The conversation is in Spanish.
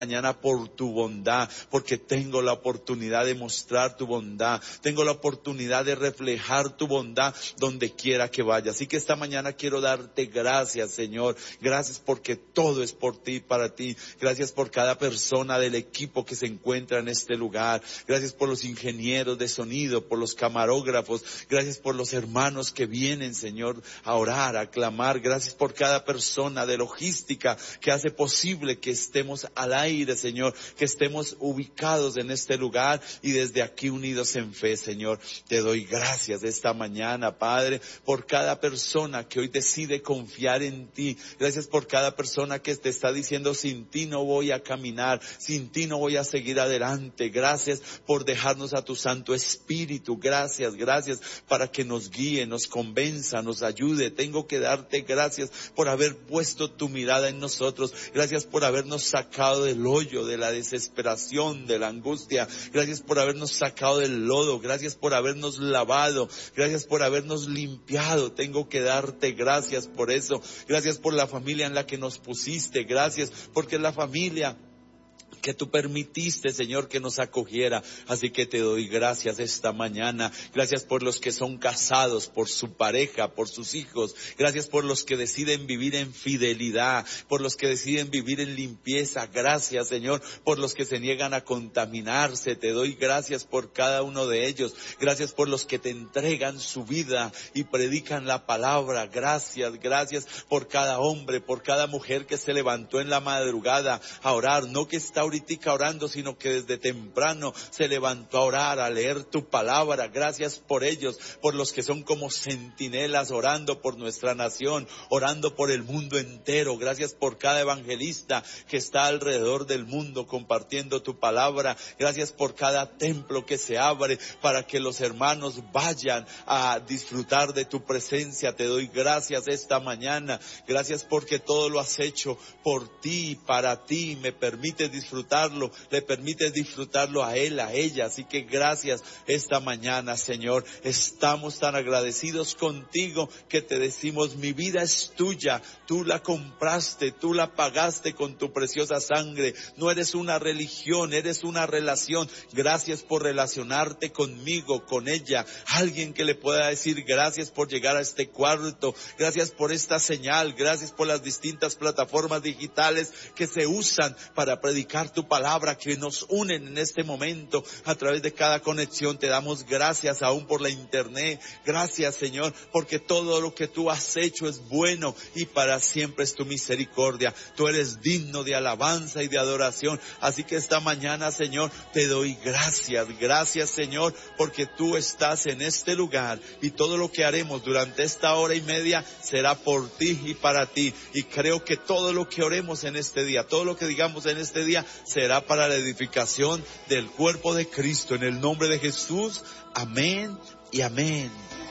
mañana por tu bondad, porque tengo la oportunidad de mostrar tu bondad, tengo la oportunidad de reflejar tu bondad donde quiera que vaya. Así que esta mañana quiero darte gracias, Señor. Gracias porque todo es por ti y para ti. Gracias por cada persona del equipo que se encuentra en este lugar. Gracias por los ingenieros de sonido, por los camarógrafos. Gracias por los hermanos que vienen, Señor, a orar, a clamar. Gracias por cada persona de logística que hace posible que estemos al aire, Señor, que estemos ubicados en este lugar y desde aquí unidos en fe, Señor. Te doy gracias esta mañana, Padre, por cada persona que hoy decide confiar en ti. Gracias por cada persona que te está diciendo: sin ti no voy a caminar, sin ti no voy a seguir adelante. Gracias por dejarnos a tu Santo Espíritu. Gracias para que nos guíe, nos convenza, nos ayude. Tengo que darte gracias por haber puesto tu mirada en nosotros. Gracias por habernos sacado del hoyo, de la desesperación, de la angustia. Gracias por habernos sacado del lodo. Gracias por habernos lavado. Gracias por habernos limpiado. Tengo que darte gracias por eso. Gracias por la familia en la que nos pusiste. Gracias porque es la familia que tú permitiste, Señor, que nos acogiera. Así que te doy gracias esta mañana. Gracias por los que son casados, por su pareja, por sus hijos. Gracias por los que deciden vivir en fidelidad, por los que deciden vivir en limpieza. Gracias, Señor, por los que se niegan a contaminarse. Te doy gracias por cada uno de ellos. Gracias por los que te entregan su vida y predican la palabra. Gracias por cada hombre, por cada mujer que se levantó en la madrugada a orar. No que está ahorita orando, sino que desde temprano se levantó a orar, a leer tu palabra. Gracias por ellos, por los que son como centinelas orando por nuestra nación, orando por el mundo entero. Gracias por cada evangelista que está alrededor del mundo compartiendo tu palabra. Gracias por cada templo que se abre para que los hermanos vayan a disfrutar de tu presencia. Te doy gracias esta mañana. Gracias porque todo lo has hecho por ti, para ti. Me permites disfrutarlo, le permites disfrutarlo a él, a ella. Así que gracias esta mañana, Señor. Estamos tan agradecidos contigo que te decimos: mi vida es tuya, tú la compraste, tú la pagaste con tu preciosa sangre. No eres una religión, eres una relación. Gracias por relacionarte conmigo, con ella. Alguien que le pueda decir: gracias por llegar a este cuarto, gracias por esta señal, gracias por las distintas plataformas digitales que se usan para predicar tu palabra, que nos unen en este momento a través de cada conexión. Te damos gracias aún por la internet. Gracias, Señor, porque todo lo que tú has hecho es bueno y para siempre es tu misericordia. Tú eres digno de alabanza y de adoración. Así que esta mañana, Señor, te doy gracias. Gracias, Señor, porque tú estás en este lugar y todo lo que haremos durante esta hora y media será por ti y para ti. Y creo que todo lo que oremos en este día, todo lo que digamos en este día será para la edificación del cuerpo de Cristo. En el nombre de Jesús, amén y amén.